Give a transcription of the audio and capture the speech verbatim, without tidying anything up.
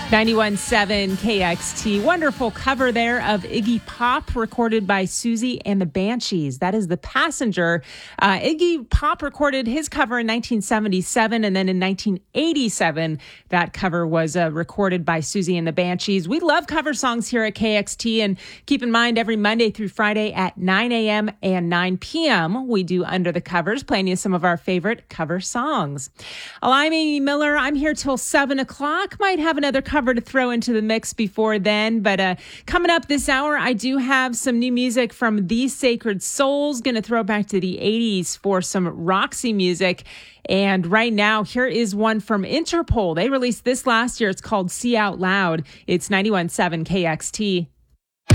ninety-one point seven K X T. Wonderful cover there of Iggy Pop, recorded by Susie and the Banshees. That is The Passenger. Uh, Iggy Pop recorded his cover in nineteen seventy-seven, and then in nineteen eighty-seven, that cover was uh, recorded by Susie and the Banshees. We love cover songs here at K X T, and keep in mind, every Monday through Friday at nine a.m. and nine p.m., we do Under the Covers, playing you some of our favorite cover songs. Well, I'm Amy Miller. I'm here till seven o'clock. Might have another cover to throw into the mix before then, but uh, coming up this hour, I do have some new music from These Sacred Souls. Going to throw back to the eighties for some Roxy music. And right now, here is one from Interpol. They released this last year. It's called See Out Loud. It's ninety-one point seven K X T.